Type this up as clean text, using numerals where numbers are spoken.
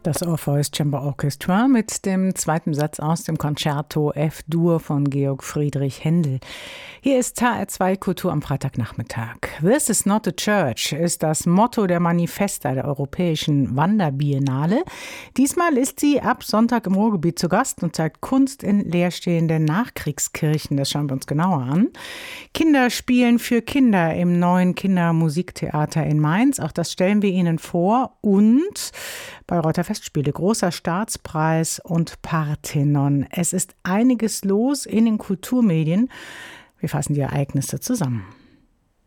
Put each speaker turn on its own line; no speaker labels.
Das Orpheus Chamber Orchestra mit dem zweiten Satz aus dem Concerto F-Dur von Georg Friedrich Händel. Hier ist HR2 Kultur am Freitagnachmittag. This is not a church ist das Motto der Manifesta der Europäischen Wanderbiennale. Diesmal ist sie ab Sonntag im Ruhrgebiet zu Gast und zeigt Kunst in leerstehenden Nachkriegskirchen. Das schauen wir uns genauer an. Kinder spielen für Kinder im neuen Kindermusiktheater in Mainz. Auch das stellen wir Ihnen vor. Und Bayreuther Festspiele, großer Staatspreis und Parthenon. Es ist einiges los in den Kulturmedien. Wir fassen die Ereignisse zusammen.